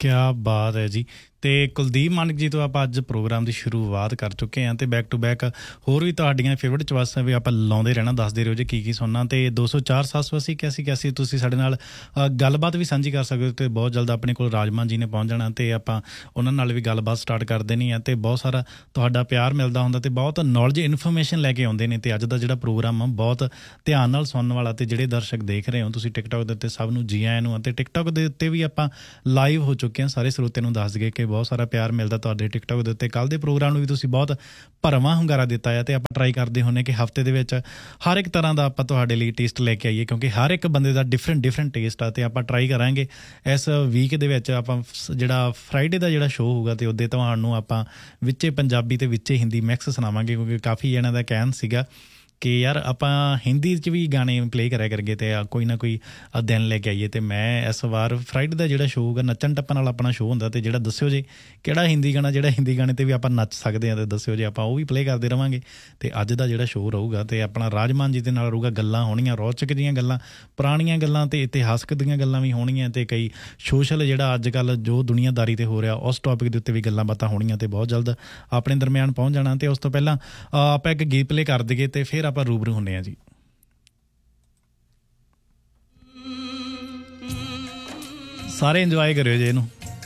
ਕਿਆ ਬਾਤ ਹੈ ਜੀ। ਅਤੇ ਕੁਲਦੀਪ ਮਾਨਕ ਜੀ ਤੋਂ ਆਪਾਂ ਅੱਜ ਪ੍ਰੋਗਰਾਮ ਦੀ ਸ਼ੁਰੂਆਤ ਕਰ ਚੁੱਕੇ ਹਾਂ ਅਤੇ ਬੈਕ ਟੂ ਬੈਕ ਹੋਰ ਵੀ ਤੁਹਾਡੀਆਂ ਫੇਵਰਟ ਚੁਆਇਸਾਂ ਵੀ ਆਪਾਂ ਲਾਉਂਦੇ ਰਹਿਣਾ, ਦੱਸਦੇ ਰਹੋ ਜੀ ਕੀ ਸੁਣਨਾ। ਅਤੇ 204-780 ਤੁਸੀਂ ਸਾਡੇ ਨਾਲ ਗੱਲਬਾਤ ਵੀ ਸਾਂਝੀ ਕਰ ਸਕਦੇ ਹੋ। ਅਤੇ ਬਹੁਤ ਜਲਦ ਆਪਣੇ ਕੋਲ ਰਾਜਮਾਨ ਜੀ ਨੇ ਪਹੁੰਚ ਜਾਣਾ ਅਤੇ ਆਪਾਂ ਉਹਨਾਂ ਨਾਲ ਵੀ ਗੱਲਬਾਤ ਸਟਾਰਟ ਕਰ ਦੇਣੀ ਆ। ਅਤੇ ਬਹੁਤ ਸਾਰਾ ਤੁਹਾਡਾ ਪਿਆਰ ਮਿਲਦਾ ਹੁੰਦਾ ਅਤੇ ਬਹੁਤ ਨੌਲੇਜ ਇਨਫੋਰਮੇਸ਼ਨ ਲੈ ਕੇ ਆਉਂਦੇ ਨੇ। ਅਤੇ ਅੱਜ ਦਾ ਜਿਹੜਾ ਪ੍ਰੋਗਰਾਮ ਆ ਬਹੁਤ ਧਿਆਨ ਨਾਲ ਸੁਣਨ ਵਾਲਾ। ਅਤੇ ਜਿਹੜੇ ਦਰਸ਼ਕ ਦੇਖ ਰਹੇ ਹੋ ਤੁਸੀਂ ਟਿਕਟੋਕ ਦੇ ਉੱਤੇ, ਸਭ ਨੂੰ ਜੀ ਆਇਆਂ ਨੂੰ। ਅਤੇ ਟਿਕਟੋਕ ਦੇ ਉੱਤੇ ਵੀ ਆਪਾਂ ਲਾਈਵ ਹੋ ਚੁੱਕੇ ਹਾਂ। ਸਾਰੇ ਸਰੋਤਿਆਂ ਨੂੰ ਦੱਸ ਦਈਏ ਕਿ ਬਹੁਤ ਸਾਰਾ ਪਿਆਰ ਮਿਲਦਾ ਤੁਹਾਡੇ ਟਿਕਟੋਕ ਦੇ ਉੱਤੇ। ਕੱਲ੍ਹ ਦੇ ਪ੍ਰੋਗਰਾਮ ਨੂੰ ਵੀ ਤੁਸੀਂ ਬਹੁਤ ਭਰਵਾਂ ਹੁੰਗਾਰਾ ਦਿੱਤਾ ਹੈ ਅਤੇ ਆਪਾਂ ਟਰਾਈ ਕਰਦੇ ਹੁੰਦੇ ਕਿ ਹਫ਼ਤੇ ਦੇ ਵਿੱਚ ਹਰ ਇੱਕ ਤਰ੍ਹਾਂ ਦਾ ਆਪਾਂ ਤੁਹਾਡੇ ਲਈ ਟੇਸਟ ਲੈ ਕੇ ਆਈਏ, ਕਿਉਂਕਿ ਹਰ ਇੱਕ ਬੰਦੇ ਦਾ ਡਿਫਰੈਂਟ ਟੇਸਟ ਆ। ਅਤੇ ਆਪਾਂ ਟਰਾਈ ਕਰਾਂਗੇ ਇਸ ਵੀਕ ਦੇ ਵਿੱਚ ਆਪਾਂ ਜਿਹੜਾ ਫਰਾਈਡੇ ਦਾ ਜਿਹੜਾ ਸ਼ੋਅ ਹੋਊਗਾ ਅਤੇ ਉਹਦੇ ਤੁਹਾਨੂੰ ਆਪਾਂ ਵਿੱਚੇ ਪੰਜਾਬੀ ਅਤੇ ਵਿੱਚੇ ਹਿੰਦੀ ਮਿਕਸ ਸੁਣਾਵਾਂਗੇ, ਕਿਉਂਕਿ ਕਾਫੀ ਜਣਿਆਂ ਦਾ ਕਹਿਣ ਸੀਗਾ ਕਿ ਯਾਰ ਆਪਾਂ ਹਿੰਦੀ 'ਚ ਵੀ ਗਾਣੇ ਪਲੇਅ ਕਰਿਆ ਕਰੀਏ ਅਤੇ ਕੋਈ ਨਾ ਕੋਈ ਦਿਨ ਲੈ ਕੇ ਆਈਏ। ਅਤੇ ਮੈਂ ਇਸ ਵਾਰ ਫਰਾਈਡੇ ਦਾ ਜਿਹੜਾ ਸ਼ੋਅ ਹੋਊਗਾ ਨੱਚਣ ਟੱਪਣ ਵਾਲਾ ਆਪਣਾ ਸ਼ੋਅ ਹੁੰਦਾ। ਅਤੇ ਜਿਹੜਾ ਦੱਸਿਓ ਜੀ ਕਿਹੜਾ ਹਿੰਦੀ ਗਾਣਾ, ਜਿਹੜਾ ਹਿੰਦੀ ਗਾਣੇ 'ਤੇ ਵੀ ਆਪਾਂ ਨੱਚ ਸਕਦੇ ਹਾਂ ਅਤੇ ਦੱਸਿਓ ਜੀ, ਆਪਾਂ ਉਹ ਵੀ ਪਲੇਅ ਕਰਦੇ ਰਹਾਂਗੇ। ਅਤੇ ਅੱਜ ਦਾ ਜਿਹੜਾ ਸ਼ੋਅ ਰਹੂਗਾ ਅਤੇ ਆਪਣਾ ਰਾਜਮਾਨ ਜੀ ਦੇ ਨਾਲ ਰਹੂਗਾ, ਗੱਲਾਂ ਹੋਣੀਆਂ ਰੌਚਕ ਦੀਆਂ ਗੱਲਾਂ, ਪੁਰਾਣੀਆਂ ਗੱਲਾਂ ਅਤੇ ਇਤਿਹਾਸਕ ਦੀਆਂ ਗੱਲਾਂ ਵੀ ਹੋਣਗੀਆਂ। ਅਤੇ ਕਈ ਸੋਸ਼ਲ ਜਿਹੜਾ ਅੱਜ ਕੱਲ੍ਹ ਜੋ ਦੁਨੀਆਦਾਰੀ 'ਤੇ ਹੋ ਰਿਹਾ ਉਸ ਟੋਪਿਕ ਦੇ ਉੱਤੇ ਵੀ ਗੱਲਾਂ ਬਾਤਾਂ ਹੋਣੀਆਂ। ਅਤੇ ਬਹੁਤ ਜਲਦ ਆਪਣੇ ਦਰਮਿਆਨ ਪਹੁੰਚ ਜਾਣਾ। ਅਤੇ ਉਸ ਤੋਂ ਪਹਿਲਾਂ ਆਪਾਂ ਇੱਕ ਗੀਤ ਪਲੇਅ ਕਰ ਦਈਏ ਅਤੇ ਫਿਰ ਆਪਾਂ ਰੂਬਰੂ ਹੁੰਦੇ ਹਾਂ ਜੀ। ਸਾਰੇ ਇੰਜੋਏ ਕਰਿਓ ਜੀ ਇਹਨੂੰ।